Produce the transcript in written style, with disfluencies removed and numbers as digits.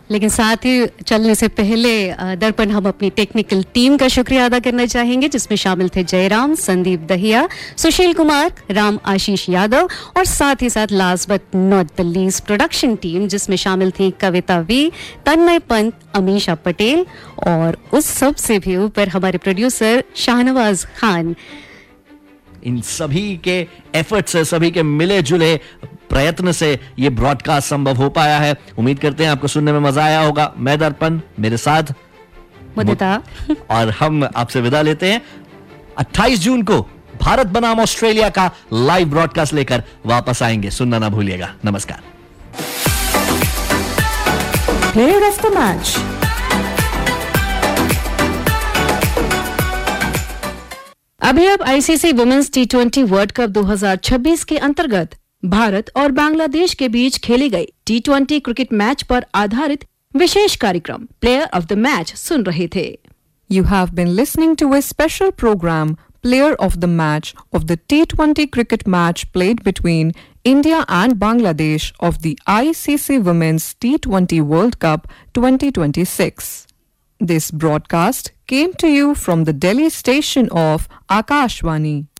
लेकिन साथ ही चलने से पहले दर्पण हम अपनी टेक्निकल टीम का शुक्रिया अदा करना चाहेंगे, जिसमें शामिल थे जयराम, संदीप दहिया, सुशील कुमार, राम आशीष यादव और साथ ही साथ last but not the least production team, जिसमें शामिल थी कविता वी, तन्मय पंत, अमीशा पटेल और उस सब से भी ऊपर हमारे प्रोड्यूसर शाहनवाज खान। इन सभी के एफर्ट से, सभी के मिले जुले प्रयत्न से ये ब्रॉडकास्ट संभव हो पाया है। उम्मीद करते हैं आपको सुनने में मजा आया होगा। मैं दर्पण, मेरे साथ मुदिता और हम आपसे विदा लेते हैं। 28 जून को भारत बनाम ऑस्ट्रेलिया का लाइव ब्रॉडकास्ट लेकर वापस आएंगे, सुनना ना भूलिएगा। नमस्कार। Player of the match. अभी अब आईसीसी वुमेन्स टी20 वर्ल्ड कप 2026 के अंतर्गत भारत और बांग्लादेश के बीच खेले गए टी20 क्रिकेट मैच पर आधारित विशेष कार्यक्रम प्लेयर ऑफ द मैच सुन रहे थे। You have been listening to a special program, Player of the Match, of the T20 cricket match played between India and Bangladesh of the ICC Women's T20 World Cup 2026. This broadcast came to you from the Delhi station of Akashvani.